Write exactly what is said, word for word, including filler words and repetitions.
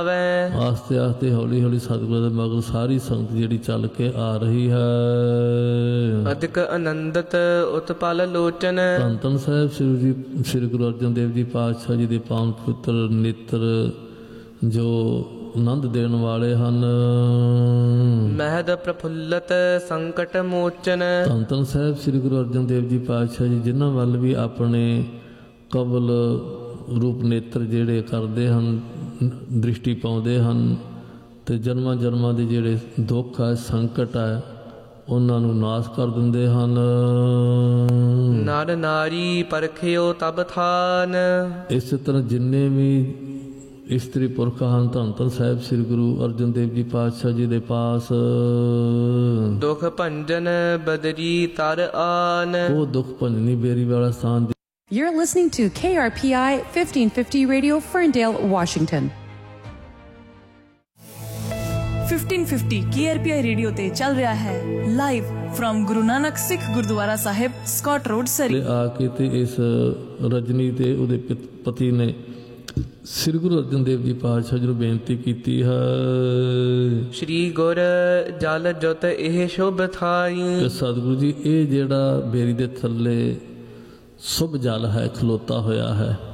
ਆਸਤੇ ਆਸਤੇ ਹੌਲੀ ਹੌਲੀ ਸਤਿਗੁਰਾਂ ਦੇ ਮਗਰ ਸਾਰੀ ਸੰਗਤ ਜਿਹੜੀ ਚੱਲ ਕੇ ਆ ਰਹੀ ਹੈ। ਅਧਿਕ ਆਨੰਦਤ ਉਤਪਲ ਲੋਚਨ। ਧੰਨ ਧੰਨ ਸਾਹਿਬ ਸ੍ਰੀ ਜੀ ਸ੍ਰੀ ਗੁਰੂ ਅਰਜਨ ਦੇਵ ਜੀ ਪਾਤਸ਼ਾਹ ਜੀ ਦੇ ਪਾਵਨ ਪਵਿੱਤਰ ਨੇਤਰ ਜੋ ਆਨੰਦ ਦੇਣ ਵਾਲੇ ਹਨ। ਮਹਿਦ ਪ੍ਰਫੁੱਲਤ ਸੰਕਟ ਮੋਚਨ। ਧੰਨ ਧੰਨ ਸਾਹਿਬ ਸ੍ਰੀ ਗੁਰੂ ਅਰਜਨ ਦੇਵ ਜੀ ਪਾਤਸ਼ਾਹ ਜੀ ਜਿਨ੍ਹਾਂ ਵੱਲ ਵੀ ਆਪਣੇ ਕਬਲ ਰੂਪ ਨੇਤਰ ਜਿਹੜੇ ਕਰਦੇ ਹਨ, ਦ੍ਰਿਸ਼ਟੀ ਪਾਉਂਦੇ ਹਨ, ਅਤੇ ਜਨਮਾਂ ਜਨਮਾਂ ਦੇ ਜਿਹੜੇ ਦੁੱਖ ਹੈ, ਸੰਕਟ ਹੈ, ਉਹਨਾਂ ਨੂੰ ਨਾਸ਼ ਕਰ ਦਿੰਦੇ ਹਨ। ਨਰ ਨਾਰੀ ਪਰਖਿਓ ਤਬ ਥਾਨ। ਇਸੇ ਤਰ੍ਹਾਂ ਜਿੰਨੇ ਵੀ ਇਸਤਰੀ ਪੁਰਖ ਹਨ, ਧੰਨ ਧੰਨ ਸਾਹਿਬ ਸ੍ਰੀ ਗੁਰੂ ਅਰਜਨ ਦੇਵ ਜੀ ਪਾਤਸ਼ਾਹ ਜੀ ਦੇ ਪਾਸ ਦੁਖ ਭੰਜਨ ਬਦਰੀ ਤਰ ਆਨ। ਉਹ ਦੁੱਖ ਭੰਜਨੀ ਬੇਰੀ ਵਾਲਾ ਸਥਾਨ। You're listening to K R P I fifteen fifty Radio, Ferndale, Washington. fifteen fifty K R P I radio ਤੇ ਚੱਲ ਰਿਹਾ ਹੈ ਲਾਈਵ ਫਰਮ ਗੁਰੂ ਨਾਨਕ ਸਿੱਖ ਗੁਰਦੁਆਰਾ ਸਾਹਿਬ, ਸਕਾਟ ਰੋਡ, ਸਰੀ। ਆ ਕੇ ਤੇ ਇਸ ਰਜਨੀ ਤੇ ਉਹਦੇ ਪਤੀ ਨੇ ਸ੍ਰੀ ਗੁਰੂ ਅਰਜਨ ਦੇਵ ਜੀ ਪਾਤਸ਼ਾਹ ਜੀ ਨੂੰ ਬੇਨਤੀ ਕੀਤੀ ਹੈ, ਸ਼੍ਰੀ ਗੁਰ ਜਲ ਜੁਤ ਇਹ ਸ਼ੁਭ ਥਾਈ। ਸਤਿਗੁਰੂ ਜੀ ਇਹ ਜਿਹੜਾ ਬੇਰੀ ਦੇ ਥੱਲੇ ਸ਼ੁਭ ਜਲ ਹੈ ਖਲੋਤਾ ਹੋਇਆ ਹੈ,